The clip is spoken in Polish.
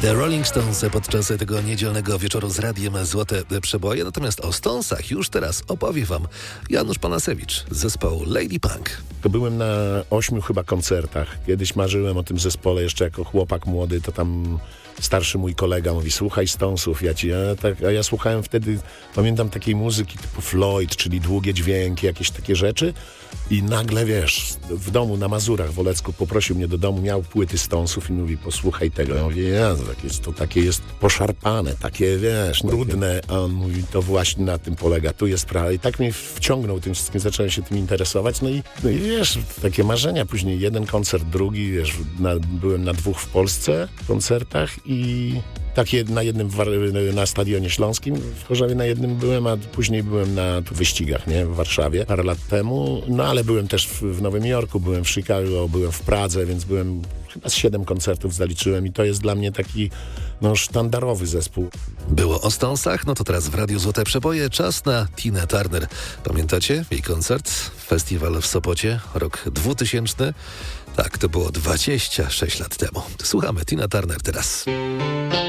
The Rolling Stones podczas tego niedzielnego wieczoru z radiem Złote Przeboje. Natomiast o Stonesach już teraz opowie wam Janusz Panasewicz z zespołu Lady Punk. Byłem na 8 chyba koncertach. Kiedyś marzyłem o tym zespole jeszcze jako chłopak młody, to tam starszy mój kolega mówi, słuchaj Stonesów, a ja słuchałem wtedy, pamiętam takiej muzyki typu Floyd, czyli długie dźwięki, jakieś takie rzeczy i nagle, wiesz, w domu na Mazurach w Olecku poprosił mnie do domu, miał płyty Stonesów i mówi, posłuchaj tego. Ja mówię, to takie jest poszarpane, takie, wiesz, brudne, a on mówi, to właśnie na tym polega, tu jest prawda. I tak mnie wciągnął tym wszystkim, zacząłem się tym interesować, no i wiesz, takie marzenia, później jeden koncert, drugi, wiesz, byłem na 2 w Polsce koncertach i takie na jednym na Stadionie Śląskim w Chorzowie na jednym byłem, a później byłem na wyścigach, nie, w Warszawie parę lat temu, no ale byłem też w Nowym Jorku, byłem w Chicago, byłem w Pradze, więc byłem chyba z 7 koncertów zaliczyłem i to jest dla mnie taki sztandarowy zespół. Było o Stonesach, no to teraz w Radiu Złote Przeboje czas na Tinę Turner. Pamiętacie jej koncert? Festiwal w Sopocie, rok 2000. Tak, to było 26 lat temu. Słuchamy Tina Turner teraz.